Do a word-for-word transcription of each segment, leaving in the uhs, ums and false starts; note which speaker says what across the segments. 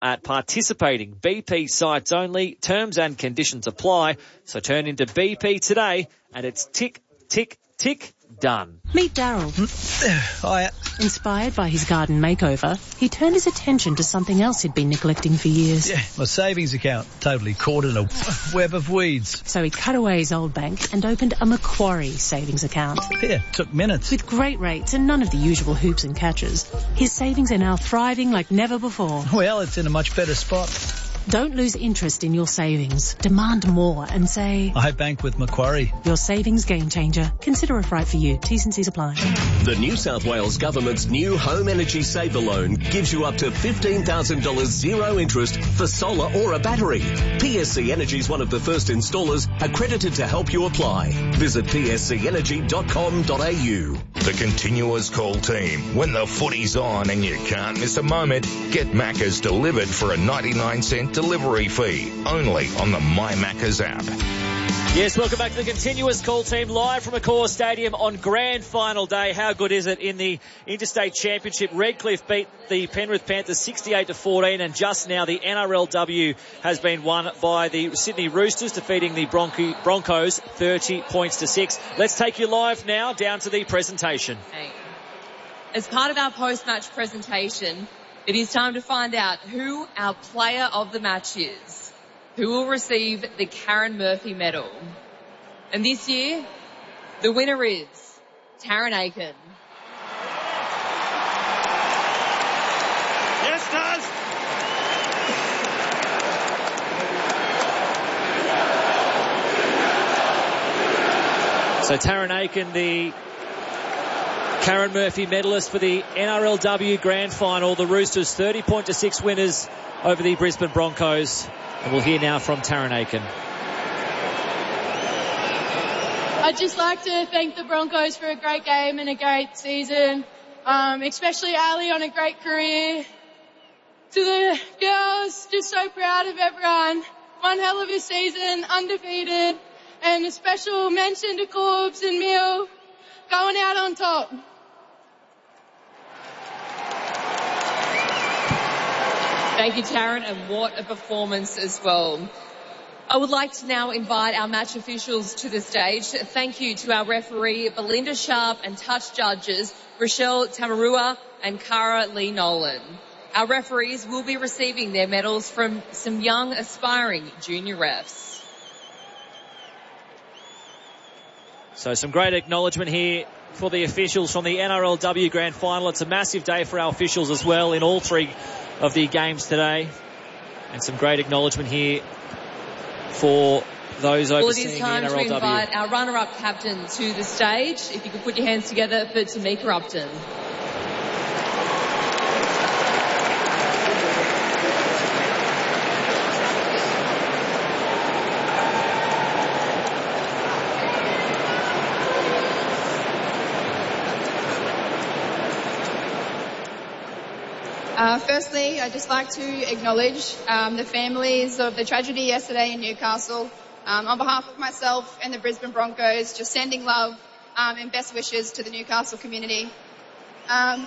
Speaker 1: at participating B P sites only. Terms and conditions apply. So turn into B P today and it's tick, tick, tick, done.
Speaker 2: Meet Daryl.
Speaker 3: Hiya.
Speaker 2: Inspired by his garden makeover, he turned his attention to something else he'd been neglecting for years.
Speaker 3: Yeah, my savings account. Totally caught in a web of weeds.
Speaker 2: So he cut away his old bank and opened a Macquarie savings account.
Speaker 3: Yeah, took minutes.
Speaker 2: With great rates and none of the usual hoops and catches, his savings are now thriving like never before.
Speaker 3: Well, it's in a much better spot.
Speaker 2: Don't lose interest in your savings. Demand more and say,
Speaker 3: I bank with Macquarie.
Speaker 2: Your savings game changer. Consider if right for you. T's and C's apply.
Speaker 4: The New South Wales Government's new Home Energy Saver loan gives you up to fifteen thousand dollars zero interest for solar or a battery. P S C Energy is one of the first installers accredited to help you apply. Visit p s c energy dot com dot a u.
Speaker 5: The Continuous Call team. When the footy's on and you can't miss a moment, get Macca's delivered for a ninety-nine cent delivery fee. Only on the My Macca's app.
Speaker 1: Yes, welcome back to the Continuous Call team live from Accor Stadium on grand final day. How good is it in the Interstate Championship? Redcliffe beat the Penrith Panthers sixty-eight to fourteen, and just now the N R L W has been won by the Sydney Roosters, defeating the Bronco- Broncos thirty points to six. Let's take you live now down to the presentation.
Speaker 6: Hey. As part of our post-match presentation, it is time to find out who our player of the match is, who will receive the Karen Murphy medal. And this year, the winner is Taryn Aiken.
Speaker 7: Yes, does.
Speaker 1: So Taryn Aiken, the Karen Murphy medalist for the N R L W Grand Final. The Roosters thirty point to six winners over the Brisbane Broncos. And we'll hear now from Taryn Aiken.
Speaker 8: I'd just like to thank the Broncos for a great game and a great season, um, especially Ali on a great career. To the girls, just so proud of everyone. One hell of a season, undefeated, and a special mention to Corbs and Mill going out on top.
Speaker 6: Thank you, Taryn, and what a performance as well. I would like to now invite our match officials to the stage. Thank you to our referee, Belinda Sharp, and touch judges, Rochelle Tamarua and Cara Lee Nolan. Our referees will be receiving their medals from some young, aspiring junior refs.
Speaker 1: So some great acknowledgement here for the officials from the N R L W Grand Final. It's a massive day for our officials as well in all three of the games today. And some great acknowledgement here for those overseeing the N R L W.
Speaker 6: Well, it is time to invite our runner-up captain to the stage. If you could put your hands together for Tamika Upton.
Speaker 9: Uh, firstly, I'd just like to acknowledge um, the families of the tragedy yesterday in Newcastle. Um, on behalf of myself and the Brisbane Broncos, just sending love um, and best wishes to the Newcastle community. Um,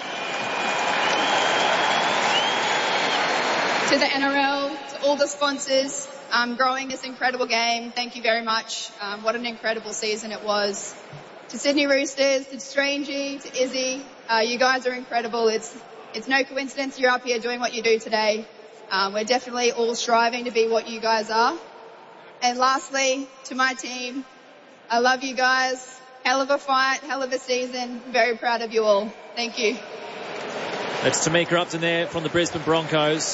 Speaker 9: to the N R L, to all the sponsors, um, growing this incredible game, thank you very much. Um, what an incredible season it was. To Sydney Roosters, to Strangey, to Izzy, uh, you guys are incredible. It's It's no coincidence you're up here doing what you do today. Um, we're definitely all striving to be what you guys are. And lastly, to my team, I love you guys. Hell of a fight, hell of a season. Very proud of you all. Thank you.
Speaker 1: That's Tamika Upton there from the Brisbane Broncos.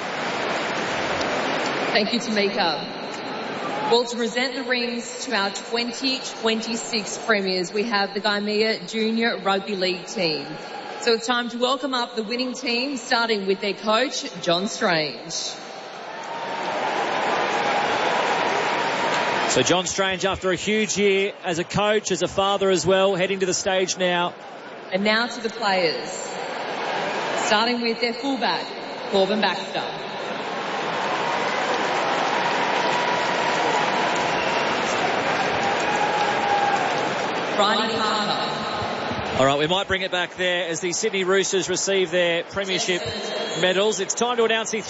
Speaker 6: Thank you, Tamika. Well, to present the rings to our twenty twenty-six premiers, we have the Gaimea Junior Rugby League team. So it's time to welcome up the winning team, starting with their coach, John Strange.
Speaker 1: So John Strange, after a huge year as a coach, as a father as well, heading to the stage now.
Speaker 6: And now to the players, starting with their fullback, Corbin Baxter. Bridie Parker.
Speaker 1: All right, we might bring it back there as the Sydney Roosters receive their premiership medals. It's time to announce the